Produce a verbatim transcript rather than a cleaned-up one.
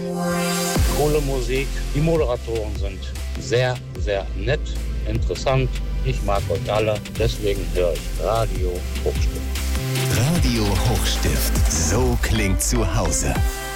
Coole Musik. Die Moderatoren sind sehr, sehr nett, interessant. Ich mag euch alle, deswegen höre ich Radio Hochstift. Radio Hochstift. So klingt zu Hause.